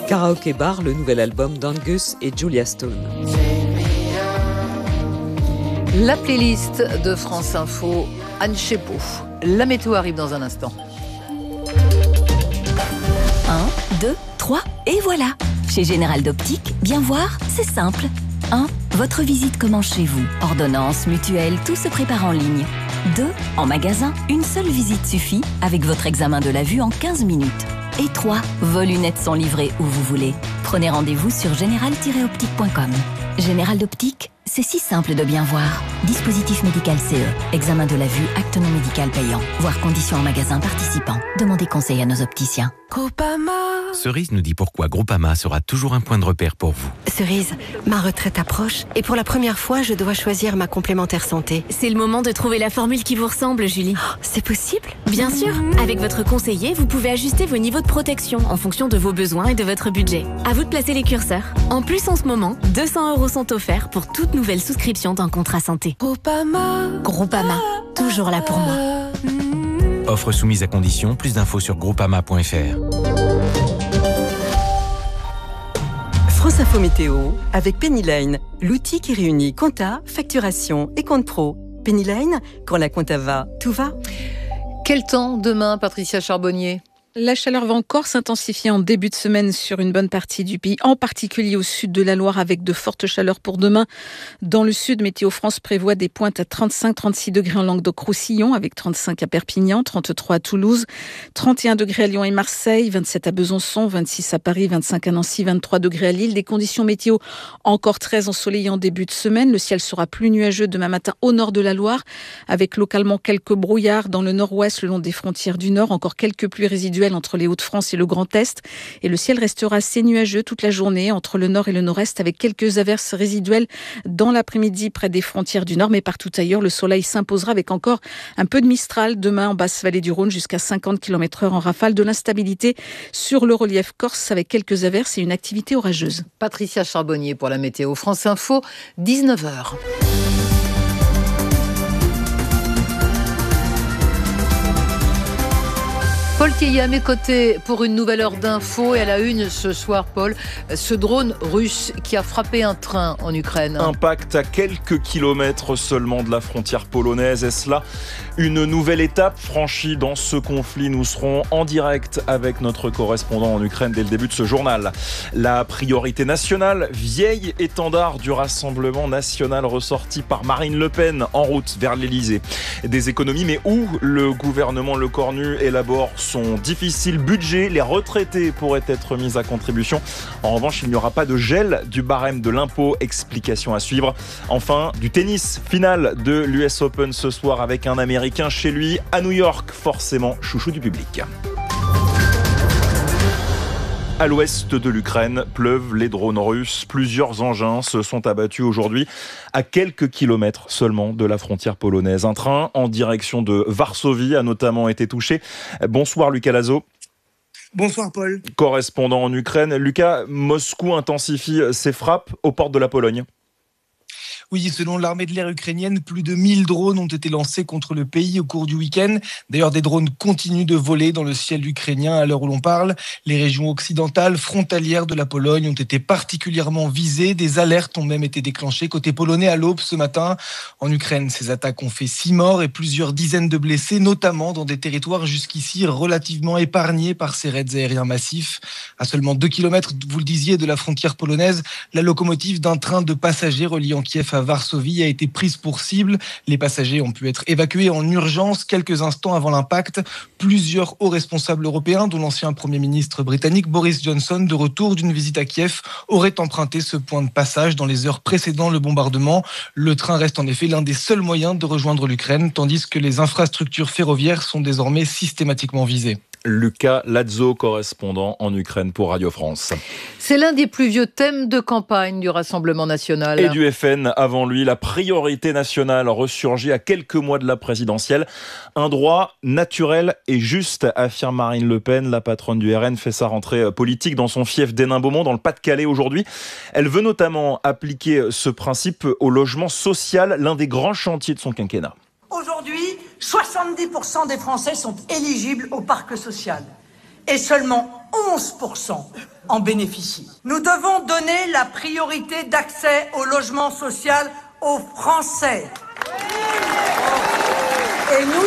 Karaoke Bar, le nouvel album d'Angus et Julia Stone. La playlist de France Info, Anne Chépot. La météo arrive dans un instant. 1, 2, 3, et voilà. Chez Général d'Optique, bien voir, c'est simple. 1. Votre visite commence chez vous. Ordonnance, mutuelle, tout se prépare en ligne. 2. En magasin, une seule visite suffit avec votre examen de la vue en 15 minutes. Et 3. Vos lunettes sont livrées où vous voulez. Prenez rendez-vous sur général-optique.com. Général d'Optique, c'est si simple de bien voir. Dispositif médical CE. Examen de la vue, acte non médical payant. Voir conditions en magasin participant. Demandez conseil à nos opticiens. Groupama. Cerise nous dit pourquoi Groupama sera toujours un point de repère pour vous. Cerise, ma retraite approche et pour la première fois, je dois choisir ma complémentaire santé. C'est le moment de trouver la formule qui vous ressemble, Julie. Oh, c'est possible ? Bien sûr. Avec votre conseiller, vous pouvez ajuster vos niveaux de protection en fonction de vos besoins et de votre budget. À vous de placer les curseurs. En plus, en ce moment, 200 € sont offerts pour toute nouvelle souscription d'un contrat santé. Groupama, toujours là pour moi. Offre soumise à condition, plus d'infos sur groupama.fr. France Info Météo avec Pennyline, l'outil qui réunit compta, facturation et compte pro. Pennyline, quand la compta va, tout va. Quel temps demain, Patricia Charbonnier ? La chaleur va encore s'intensifier en début de semaine sur une bonne partie du pays, en particulier au sud de la Loire avec de fortes chaleurs pour demain. Dans le sud, Météo France prévoit des pointes à 35-36 degrés en Languedoc-Roussillon avec 35 à Perpignan, 33 à Toulouse, 31 degrés à Lyon et Marseille, 27 à Besançon, 26 à Paris, 25 à Nancy, 23 degrés à Lille. Des conditions météo encore très ensoleillées en début de semaine. Le ciel sera plus nuageux demain matin au nord de la Loire avec localement quelques brouillards dans le nord-ouest le long des frontières du nord. Encore quelques pluies résiduelles entre les Hauts-de-France et le Grand Est. Et le ciel restera assez nuageux toute la journée entre le nord et le nord-est avec quelques averses résiduelles dans l'après-midi près des frontières du nord. Mais partout ailleurs, le soleil s'imposera avec encore un peu de mistral demain en basse vallée du Rhône jusqu'à 50 km/h en rafale. De l'instabilité sur le relief corse avec quelques averses et une activité orageuse. Patricia Charbonnier pour la météo. France Info, 19h. Paul Tillet à mes côtés pour une nouvelle heure d'info. Et à la une ce soir, Paul, ce drone russe qui a frappé un train en Ukraine. Impact à quelques kilomètres seulement de la frontière polonaise. Est-ce là une nouvelle étape franchie dans ce conflit ? Nous serons en direct avec notre correspondant en Ukraine dès le début de ce journal. La priorité nationale, vieil étendard du Rassemblement national ressorti par Marine Le Pen en route vers l'Elysée. Des économies, mais où le gouvernement Lecornu élabore son difficile budget. Les retraités pourraient être mis à contribution. En revanche, il n'y aura pas de gel du barème de l'impôt. Explication à suivre. Enfin, du tennis. Finale de l'US Open ce soir avec un Américain chez lui à New York. Forcément chouchou du public. À l'ouest de l'Ukraine, pleuvent les drones russes. Plusieurs engins se sont abattus aujourd'hui à quelques kilomètres seulement de la frontière polonaise. Un train en direction de Varsovie a notamment été touché. Bonsoir Lucas Lazo. Bonsoir Paul. Correspondant en Ukraine. Lucas, Moscou intensifie ses frappes aux portes de la Pologne. Oui, selon l'armée de l'air ukrainienne, plus de 1000 drones ont été lancés contre le pays au cours du week-end. D'ailleurs, des drones continuent de voler dans le ciel ukrainien à l'heure où l'on parle. Les régions occidentales, frontalières de la Pologne, ont été particulièrement visées. Des alertes ont même été déclenchées côté polonais à l'aube ce matin. En Ukraine, ces attaques ont fait 6 morts et plusieurs dizaines de blessés, notamment dans des territoires jusqu'ici relativement épargnés par ces raids aériens massifs. À seulement 2 km, vous le disiez, de la frontière polonaise, la locomotive d'un train de passagers reliant Kiev à Varsovie a été prise pour cible. Les passagers ont pu être évacués en urgence quelques instants avant l'impact. Plusieurs hauts responsables européens, dont l'ancien Premier ministre britannique Boris Johnson, de retour d'une visite à Kiev, auraient emprunté ce point de passage dans les heures précédant le bombardement. Le train reste en effet l'un des seuls moyens de rejoindre l'Ukraine, tandis que les infrastructures ferroviaires sont désormais systématiquement visées. Lucas Lazo, correspondant en Ukraine pour Radio France. C'est l'un des plus vieux thèmes de campagne du Rassemblement national. Et du FN avant lui, la priorité nationale ressurgit à quelques mois de la présidentielle. Un droit naturel et juste, affirme Marine Le Pen. La patronne du RN fait sa rentrée politique dans son fief d'Hénin-Beaumont, dans le Pas-de-Calais aujourd'hui. Elle veut notamment appliquer ce principe au logement social, l'un des grands chantiers de son quinquennat. Aujourd'hui, 70% des Français sont éligibles au parc social. et seulement 11% en bénéficient. Nous devons donner la priorité d'accès au logement social aux Français. Et nous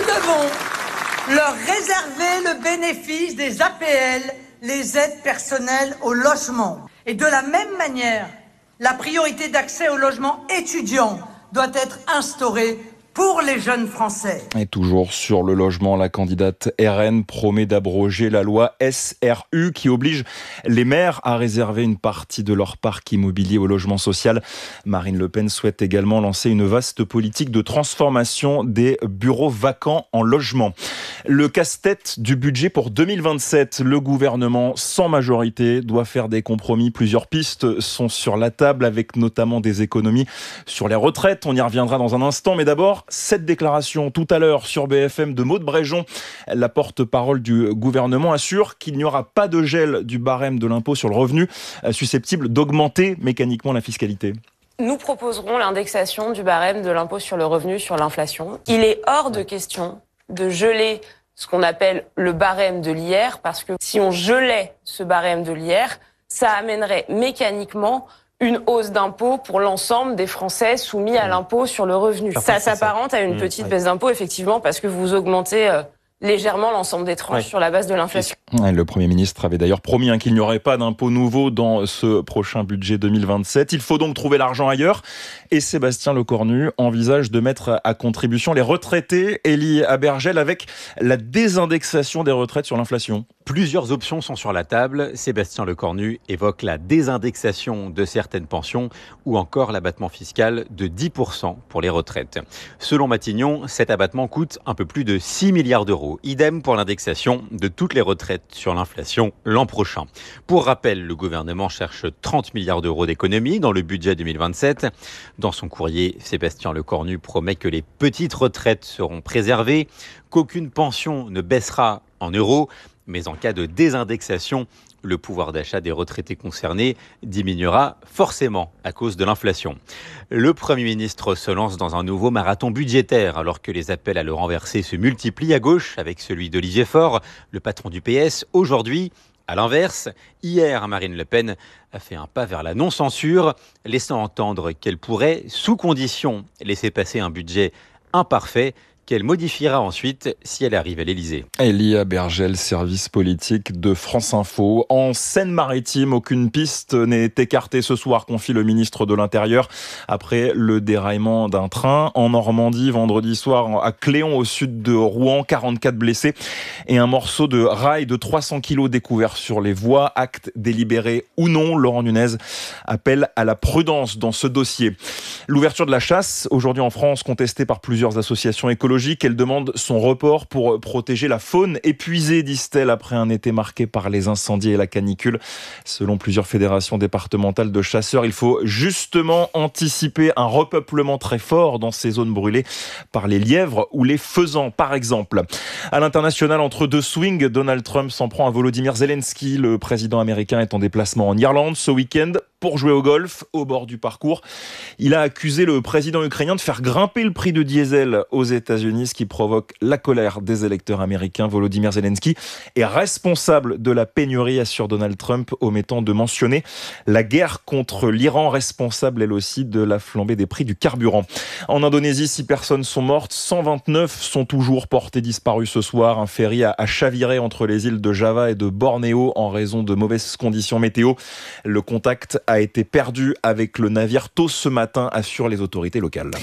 devons leur réserver le bénéfice des APL, les aides personnelles au logement. Et de la même manière, la priorité d'accès au logement étudiant doit être instaurée pour les jeunes Français. Et toujours sur le logement, la candidate RN promet d'abroger la loi SRU qui oblige les maires à réserver une partie de leur parc immobilier au logement social. Marine Le Pen souhaite également lancer une vaste politique de transformation des bureaux vacants en logement. Le casse-tête du budget pour 2027. Le gouvernement sans majorité doit faire des compromis. Plusieurs pistes sont sur la table avec notamment des économies sur les retraites. On y reviendra dans un instant, mais d'abord, cette déclaration tout à l'heure sur BFM de Maude Bréjon, la porte-parole du gouvernement, assure qu'il n'y aura pas de gel du barème de l'impôt sur le revenu susceptible d'augmenter mécaniquement la fiscalité. Nous proposerons l'indexation du barème de l'impôt sur le revenu sur l'inflation. Il est hors de question de geler ce qu'on appelle le barème de l'IR, parce que si on gelait ce barème de l'IR, ça amènerait mécaniquement une hausse d'impôt pour l'ensemble des Français soumis à l'impôt sur le revenu. Ça s'apparente à une petite baisse d'impôt, effectivement, parce que vous augmentez légèrement l'ensemble des tranches sur la base de l'inflation. Le Premier ministre avait d'ailleurs promis qu'il n'y aurait pas d'impôt nouveau dans ce prochain budget 2027. Il faut donc trouver l'argent ailleurs. Et Sébastien Lecornu envisage de mettre à contribution les retraités. Élie Abergel avec la désindexation des retraites sur l'inflation. Plusieurs options sont sur la table. Sébastien Lecornu évoque la désindexation de certaines pensions ou encore l'abattement fiscal de 10% pour les retraites. Selon Matignon, cet abattement coûte un peu plus de 6 milliards d'euros. Idem pour l'indexation de toutes les retraites sur l'inflation l'an prochain. Pour rappel, le gouvernement cherche 30 milliards d'euros d'économies dans le budget 2027. Dans son courrier, Sébastien Lecornu promet que les petites retraites seront préservées, qu'aucune pension ne baissera en euros, mais en cas de désindexation, le pouvoir d'achat des retraités concernés diminuera forcément à cause de l'inflation. Le Premier ministre se lance dans un nouveau marathon budgétaire alors que les appels à le renverser se multiplient à gauche avec celui d'Olivier Faure, le patron du PS. Aujourd'hui, à l'inverse, hier, Marine Le Pen a fait un pas vers la non-censure, laissant entendre qu'elle pourrait, sous condition, laisser passer un budget imparfait qu'elle modifiera ensuite si elle arrive à l'Élysée. Élie Abergel, service politique de France Info. En Seine-Maritime, aucune piste n'est écartée ce soir, confie le ministre de l'Intérieur, après le déraillement d'un train. En Normandie, vendredi soir, à Cléon, au sud de Rouen, 44 blessés et un morceau de rail de 300 kilos découvert sur les voies. Acte délibéré ou non, Laurent Nunez appelle à la prudence dans ce dossier. L'ouverture de la chasse, aujourd'hui en France, contestée par plusieurs associations écologiques. Elle demande son report pour protéger la faune épuisée, disent-elles, après un été marqué par les incendies et la canicule. Selon plusieurs fédérations départementales de chasseurs, il faut justement anticiper un repeuplement très fort dans ces zones brûlées par les lièvres ou les faisans, par exemple. À l'international, entre deux swings, Donald Trump s'en prend à Volodymyr Zelensky. Le président américain est en déplacement en Irlande ce week-end pour jouer au golf au bord du parcours. Il a accusé le président ukrainien de faire grimper le prix de diesel aux États-Unis, ce qui provoque la colère des électeurs américains. Volodymyr Zelensky est responsable de la pénurie, assure Donald Trump, omettant de mentionner la guerre contre l'Iran, responsable elle aussi de la flambée des prix du carburant. En Indonésie, 6 personnes sont mortes, 129 sont toujours portées disparues ce soir. Un ferry a chaviré entre les îles de Java et de Bornéo en raison de mauvaises conditions météo. Le contact a été perdu avec le navire tôt ce matin, assurent les autorités locales.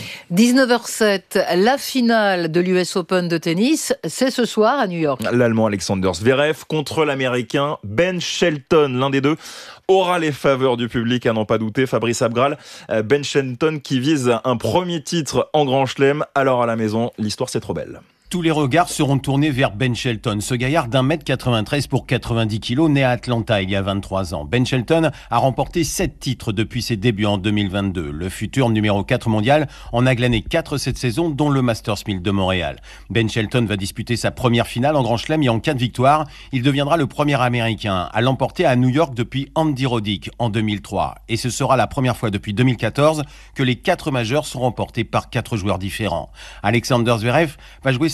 19h07, la finale de l'US Open de tennis, c'est ce soir à New York. L'Allemand Alexander Zverev contre l'Américain Ben Shelton, l'un des deux aura les faveurs du public, à n'en pas douter. Fabrice Abgral, Ben Shelton qui vise un premier titre en Grand Chelem. Alors à la maison, l'histoire c'est trop belle. Tous les regards seront tournés vers Ben Shelton, ce gaillard d'1m93 pour 90 kg, né à Atlanta il y a 23 ans. Ben Shelton a remporté 7 titres depuis ses débuts en 2022. Le futur numéro 4 mondial en a glané 4 cette saison, dont le Masters 1000 de Montréal. Ben Shelton va disputer sa première finale en Grand Chelem et en cas de victoire, il deviendra le premier Américain à l'emporter à New York depuis Andy Roddick en 2003. Et ce sera la première fois depuis 2014 que les 4 majeurs sont remportés par 4 joueurs différents. Alexander Zverev va jouer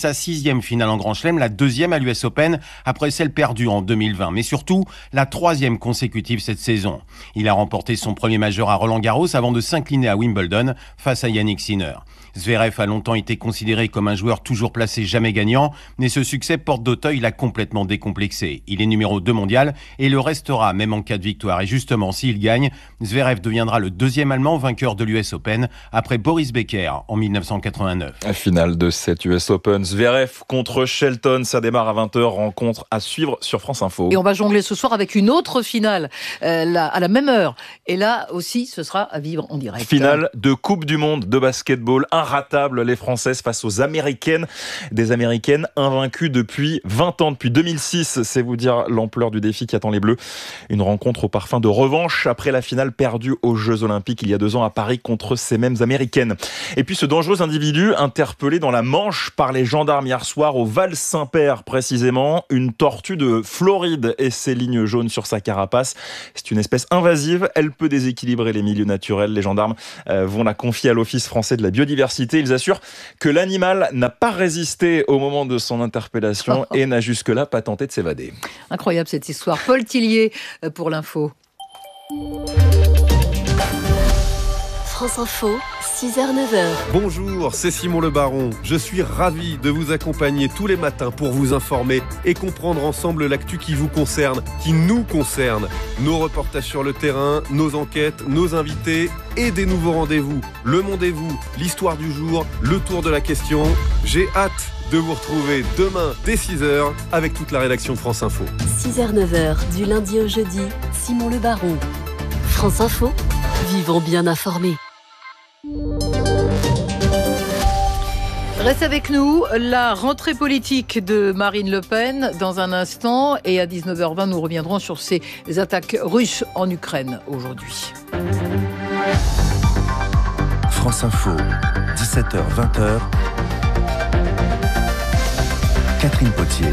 sa 6e finale en Grand Chelem, la 2e à l'US Open, après celle perdue en 2020. Mais surtout, la 3e consécutive cette saison. Il a remporté son premier majeur à Roland-Garros avant de s'incliner à Wimbledon face à Yannick Sinner. Zverev a longtemps été considéré comme un joueur toujours placé, jamais gagnant, mais ce succès porte d'Auteuil l'a complètement décomplexé. Il est numéro 2 mondial et le restera même en cas de victoire. Et justement, s'il gagne, Zverev deviendra le 2e Allemand vainqueur de l'US Open après Boris Becker en 1989. La finale de cette US Open, Zverev contre Shelton, ça démarre à 20h, rencontre à suivre sur France Info. Et on va jongler ce soir avec une autre finale à la même heure. Et là aussi, ce sera à vivre en direct. Finale de Coupe du Monde de basketball, inratable, les Françaises face aux Américaines. Des Américaines invaincues depuis 20 ans, depuis 2006. C'est vous dire l'ampleur du défi qui attend les Bleus. Une rencontre au parfum de revanche après la finale perdue aux Jeux Olympiques il y a 2 ans à Paris contre ces mêmes Américaines. Et puis ce dangereux individu interpellé dans la Manche par les gendarmes hier soir au Val-Saint-Père précisément. Une tortue de Floride et ses lignes jaunes sur sa carapace. C'est une espèce invasive. Elle peut déséquilibrer les milieux naturels. Les gendarmes vont la confier à l'Office français de la biodiversité. Ils assurent que l'animal n'a pas résisté au moment de son interpellation et n'a jusque-là pas tenté de s'évader. Incroyable cette histoire. Paul Tillier pour l'info. France Info, 6h-9h. Bonjour, c'est Simon Le Baron. Je suis ravi de vous accompagner tous les matins pour vous informer et comprendre ensemble l'actu qui vous concerne, qui nous concerne. Nos reportages sur le terrain, nos enquêtes, nos invités et des nouveaux rendez-vous. Le Mondez-vous, l'histoire du jour, le tour de la question. J'ai hâte de vous retrouver demain dès 6h avec toute la rédaction de France Info. 6h-9h, du lundi au jeudi, Simon Le Baron. France Info, vivons bien informés. Reste avec nous, la rentrée politique de Marine Le Pen dans un instant et à 19h20 nous reviendrons sur ces attaques russes en Ukraine aujourd'hui. France Info, 17h-20h, Catherine Potier.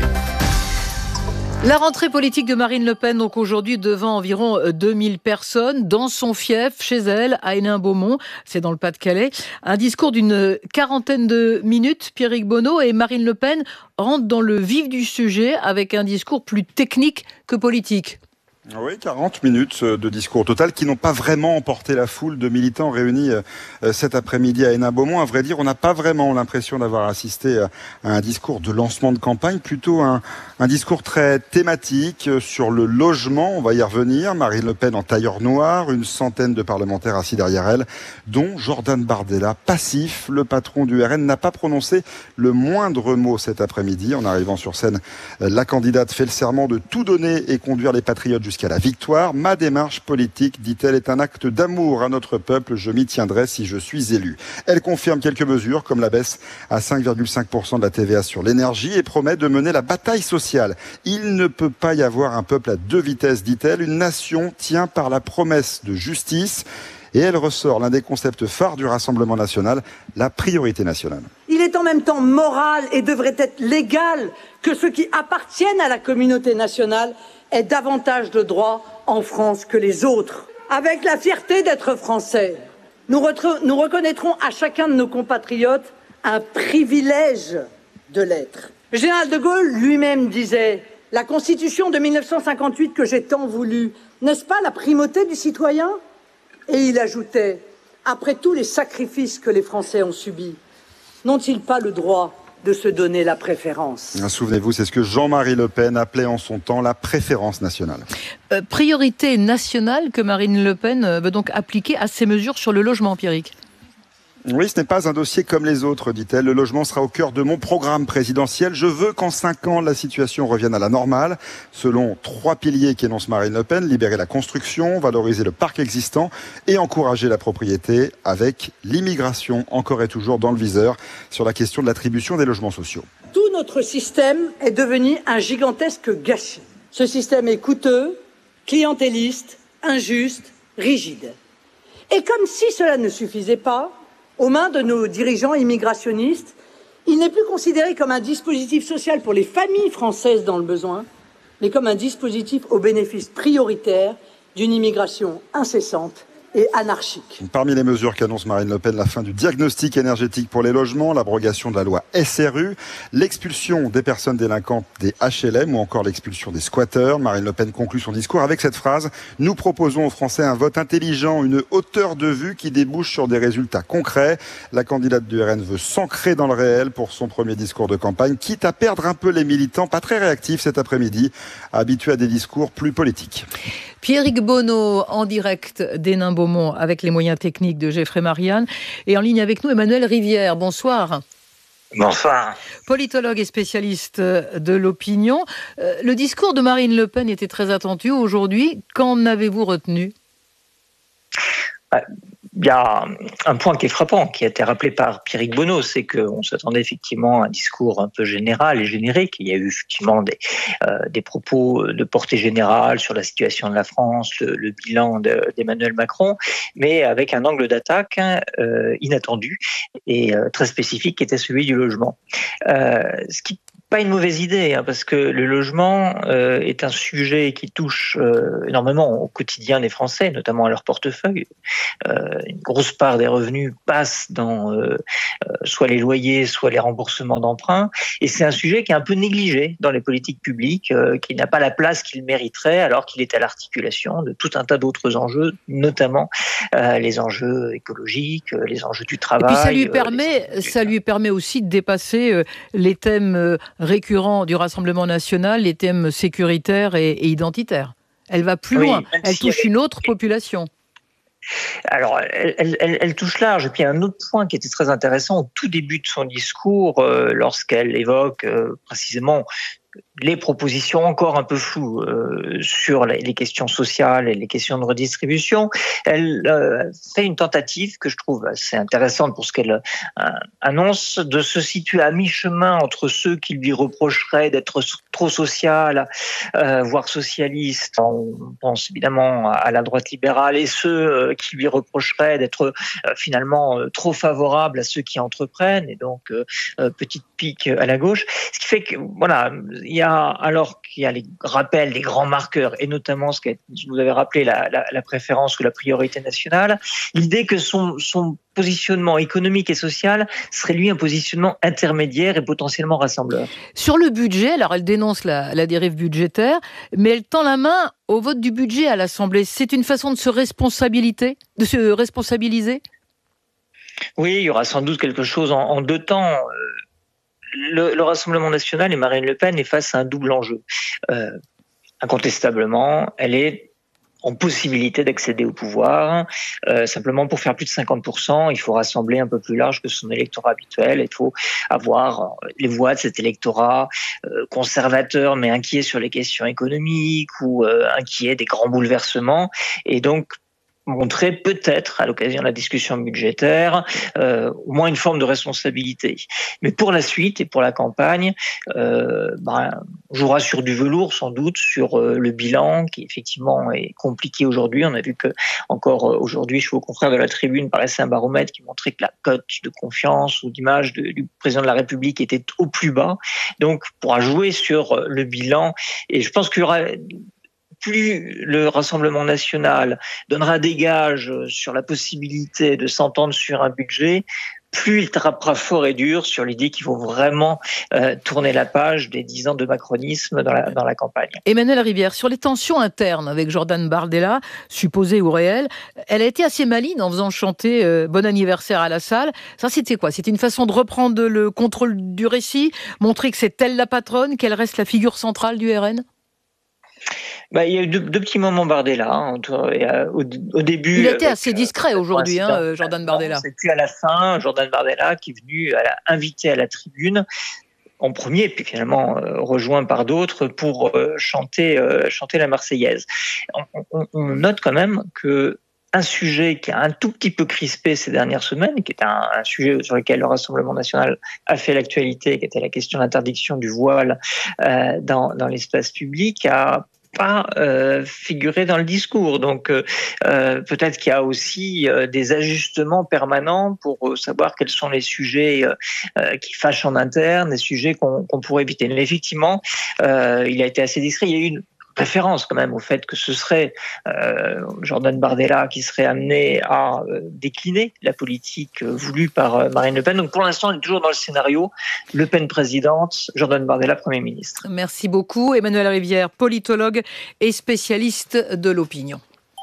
La rentrée politique de Marine Le Pen, donc aujourd'hui devant environ 2000 personnes, dans son fief, chez elle, à Hénin-Beaumont, c'est dans le Pas-de-Calais. Un discours d'une quarantaine de minutes, Pierrick Bonneau, et Marine Le Pen rentre dans le vif du sujet avec un discours plus technique que politique. Oui, 40 minutes de discours au total qui n'ont pas vraiment emporté la foule de militants réunis cet après-midi à Hénin-Beaumont. À vrai dire, on n'a pas vraiment l'impression d'avoir assisté à un discours de lancement de campagne, plutôt un discours très thématique sur le logement. On va y revenir. Marine Le Pen en tailleur noir, une centaine de parlementaires assis derrière elle, dont Jordan Bardella, passif. Le patron du RN n'a pas prononcé le moindre mot cet après-midi. En arrivant sur scène, la candidate fait le serment de tout donner et conduire les patriotes jusqu'à la victoire. Ma démarche politique, dit-elle, est un acte d'amour à notre peuple. Je m'y tiendrai si je suis élue. Elle confirme quelques mesures, comme la baisse à 5,5% de la TVA sur l'énergie et promet de mener la bataille sociale. Il ne peut pas y avoir un peuple à 2 vitesses, dit-elle. Une nation tient par la promesse de justice. Et elle ressort l'un des concepts phares du Rassemblement national, la priorité nationale. Il est en même temps moral et devrait être légal que ceux qui appartiennent à la communauté nationale aient davantage de droits en France que les autres. Avec la fierté d'être français, nous reconnaîtrons à chacun de nos compatriotes un privilège de l'être. Le général de Gaulle lui-même disait « La Constitution de 1958 que j'ai tant voulu, n'est-ce pas la primauté du citoyen ?» Et il ajoutait « Après tous les sacrifices que les Français ont subis, n'ont-ils pas le droit de se donner la préférence ?» Souvenez-vous, c'est ce que Jean-Marie Le Pen appelait en son temps la préférence nationale. Priorité nationale que Marine Le Pen veut donc appliquer à ses mesures sur le logement, Pierrick. Oui, ce n'est pas un dossier comme les autres, dit-elle. Le logement sera au cœur de mon programme présidentiel. Je veux qu'en 5 ans, la situation revienne à la normale. Selon 3 piliers qu'énonce Marine Le Pen, libérer la construction, valoriser le parc existant et encourager la propriété avec l'immigration, encore et toujours dans le viseur, sur la question de l'attribution des logements sociaux. Tout notre système est devenu un gigantesque gâchis. Ce système est coûteux, clientéliste, injuste, rigide. Et comme si cela ne suffisait pas, aux mains de nos dirigeants immigrationnistes, il n'est plus considéré comme un dispositif social pour les familles françaises dans le besoin, mais comme un dispositif au bénéfice prioritaire d'une immigration incessante et anarchique. Parmi les mesures qu'annonce Marine Le Pen, la fin du diagnostic énergétique pour les logements, l'abrogation de la loi SRU, l'expulsion des personnes délinquantes des HLM ou encore l'expulsion des squatteurs. Marine Le Pen conclut son discours avec cette phrase: « Nous proposons aux Français un vote intelligent, une hauteur de vue qui débouche sur des résultats concrets. » La candidate du RN veut s'ancrer dans le réel pour son premier discours de campagne, quitte à perdre un peu les militants, pas très réactifs cet après-midi, habitués à des discours plus politiques. Pierrick Bonneau en direct d'Hénin-Beaumont avec les moyens techniques de Geoffrey Marianne. Et en ligne avec nous, Emmanuel Rivière. Bonsoir. Bonsoir. Politologue et spécialiste de l'opinion. Le discours de Marine Le Pen était très attendu aujourd'hui. Qu'en avez-vous retenu ? Il y a un point qui est frappant, qui a été rappelé par Pierrick Bonneau, c'est qu'on s'attendait effectivement à un discours un peu général et générique. Il y a eu effectivement des propos de portée générale sur la situation de la France, le bilan d'Emmanuel Macron, mais avec un angle d'attaque inattendu et très spécifique qui était celui du logement. Ce qui pas une mauvaise idée, parce que le logement est un sujet qui touche énormément au quotidien des Français, notamment à leur portefeuille. Une grosse part des revenus passe dans soit les loyers, soit les remboursements d'emprunts. Et c'est un sujet qui est un peu négligé dans les politiques publiques, qui n'a pas la place qu'il mériterait, alors qu'il est à l'articulation de tout un tas d'autres enjeux, notamment les enjeux écologiques, les enjeux du travail. Et puis ça lui permet aussi de dépasser les thèmes récurrents du Rassemblement national, les thèmes sécuritaires et identitaires. Elle va plus loin, elle touche une autre population. Alors, elle touche large. Et puis, il y a un autre point qui était très intéressant au tout début de son discours, lorsqu'elle évoque précisément les propositions encore un peu floues sur les questions sociales et les questions de redistribution. Elle fait une tentative que je trouve assez intéressante pour ce qu'elle annonce, de se situer à mi-chemin entre ceux qui lui reprocheraient d'être trop social, voire socialiste, on pense évidemment à la droite libérale, et ceux qui lui reprocheraient d'être finalement trop favorable à ceux qui entreprennent, et donc petite pique à la gauche. Ce qui fait que, voilà, il y a, alors qu'il y a les rappels des grands marqueurs, et notamment ce que vous avez rappelé, la préférence ou la priorité nationale, l'idée que son positionnement économique et social serait lui un positionnement intermédiaire et potentiellement rassembleur. Sur le budget, alors elle dénonce la dérive budgétaire, mais elle tend la main au vote du budget à l'Assemblée. C'est une façon de se responsabiliser ? Oui, il y aura sans doute quelque chose en deux temps. Le Rassemblement national et Marine Le Pen est face à un double enjeu. Incontestablement, elle est en possibilité d'accéder au pouvoir. Simplement, pour faire plus de 50%, il faut rassembler un peu plus large que son électorat habituel. Il faut avoir les voix de cet électorat conservateur, mais inquiet sur les questions économiques ou inquiet des grands bouleversements. Et donc, montrer peut-être, à l'occasion de la discussion budgétaire, au moins une forme de responsabilité. Mais pour la suite et pour la campagne, on jouera sur du velours sans doute, sur le bilan qui effectivement est compliqué aujourd'hui. On a vu que encore aujourd'hui, je suis au confrère de la Tribune, paraissait un baromètre qui montrait que la cote de confiance ou d'image du président de la République était au plus bas. Donc, on pourra jouer sur le bilan, et je pense qu'il y aura... Plus le Rassemblement national donnera des gages sur la possibilité de s'entendre sur un budget, plus il tapera fort et dur sur l'idée qu'il faut vraiment tourner la page des 10 ans de macronisme dans la campagne. Emmanuel Rivière, sur les tensions internes avec Jordan Bardella, supposées ou réelles, elle a été assez maligne en faisant chanter Bon anniversaire à la salle. Ça, c'était quoi ? C'était une façon de reprendre le contrôle du récit, montrer que c'est elle la patronne, qu'elle reste la figure centrale du RN ? Il y a eu deux petits moments Bardella. Au début, il était assez discret aujourd'hui, Jordan Bardella. C'est puis à la fin, Jordan Bardella qui est venu inviter à la Tribune en premier, puis finalement rejoint par d'autres pour chanter la Marseillaise. On note quand même que un sujet qui a un tout petit peu crispé ces dernières semaines, qui est un sujet sur lequel le Rassemblement national a fait l'actualité, qui était la question de l'interdiction du voile dans l'espace public, a pas figuré dans le discours. Donc peut-être qu'il y a aussi des ajustements permanents pour savoir quels sont les sujets qui fâchent en interne, les sujets qu'on pourrait éviter. Mais effectivement, il a été assez discret. Il y a eu une référence quand même au fait que ce serait Jordan Bardella qui serait amené à décliner la politique voulue par Marine Le Pen. Donc pour l'instant, on est toujours dans le scénario Le Pen présidente, Jordan Bardella Premier ministre. Merci beaucoup. Emmanuel Rivière, politologue et spécialiste de l'opinion.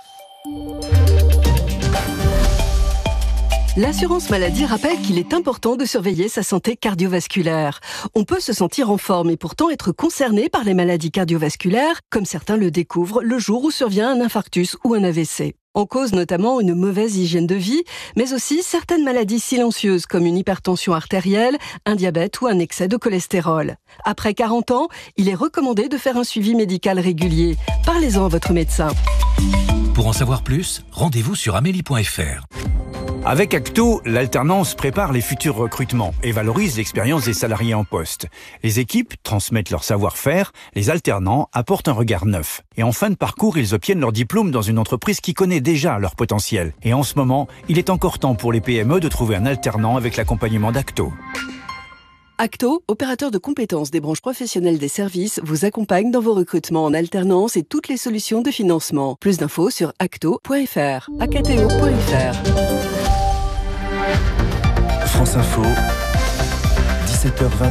L'assurance maladie rappelle qu'il est important de surveiller sa santé cardiovasculaire. On peut se sentir en forme et pourtant être concerné par les maladies cardiovasculaires, comme certains le découvrent le jour où survient un infarctus ou un AVC. En cause notamment une mauvaise hygiène de vie, mais aussi certaines maladies silencieuses comme une hypertension artérielle, un diabète ou un excès de cholestérol. Après 40 ans, il est recommandé de faire un suivi médical régulier. Parlez-en à votre médecin. Pour en savoir plus, rendez-vous sur amélie.fr. Avec Acto, l'alternance prépare les futurs recrutements et valorise l'expérience des salariés en poste. Les équipes transmettent leur savoir-faire, les alternants apportent un regard neuf. Et en fin de parcours, ils obtiennent leur diplôme dans une entreprise qui connaît déjà leur potentiel. Et en ce moment, il est encore temps pour les PME de trouver un alternant avec l'accompagnement d'Acto. Acto, opérateur de compétences des branches professionnelles des services, vous accompagne dans vos recrutements en alternance et toutes les solutions de financement. Plus d'infos sur acto.fr. acto.fr. France Info, 17h20.